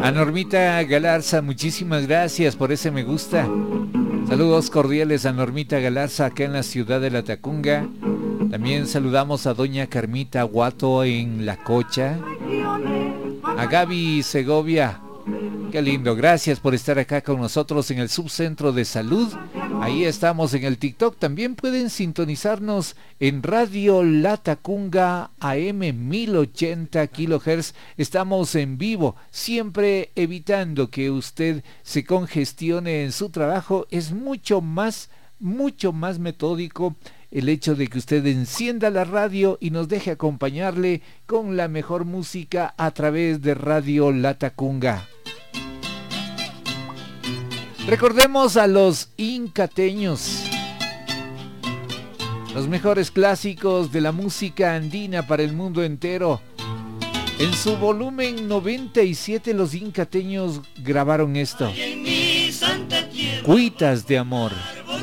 A Normita Galarza, muchísimas gracias por ese me gusta. Saludos cordiales a Normita Galarza acá en la ciudad de La Tacunga. También saludamos a doña Carmita Guato en La Cocha. A Gaby Segovia. Qué lindo, gracias por estar acá con nosotros en el Subcentro de Salud. Ahí estamos en el TikTok. También pueden sintonizarnos en Radio La Tacunga AM 1080 kHz. Estamos en vivo, siempre evitando que usted se congestione en su trabajo. Es mucho más metódico el hecho de que usted encienda la radio y nos deje acompañarle con la mejor música a través de Radio La Tacunga. Recordemos a los incateños, los mejores clásicos de la música andina para el mundo entero. En su volumen 97 los incateños grabaron esto, Cuitas de Amor.